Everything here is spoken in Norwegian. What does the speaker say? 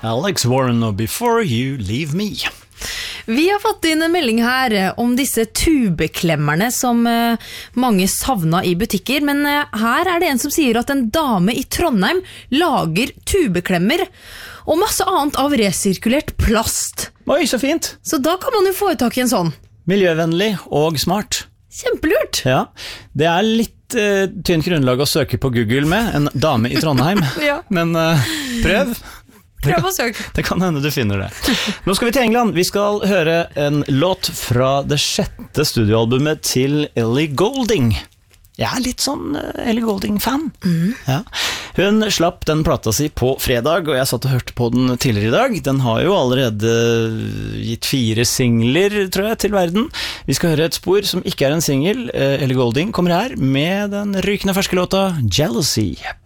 Alex Warren og Before You Leave Me. Vi har fått inn en melding her om disse tubeklemmerne som mange savnet i butikker, men her er det en som sier at en dame i Trondheim lager tubeklemmer og masse annet av resirkulert plast. Oi, så fint! Så da kan man jo få tak i en sånn. Miljøvennlig og smart. Kjempelurt! Ja, det er litt tynt grunnlag å søke på Google med, en dame i Trondheim, Ja. Men prøv. Prøv å søke. Det kan hende du finner det. Nå skal vi til England. Vi skal høre en låt fra det 6. studioalbumet til Ellie Goulding. Jeg er litt sånn Ellie Goulding-fan. Ja. Hun slapp den plata si på fredag, og jeg satt og hørte på den tidligere i dag. Den har jo allerede gitt 4 singler, tror jeg, til verden. Vi skal høre et spor som ikke er en singel. Ellie Goulding kommer her med den rykende ferske låta Jealousy.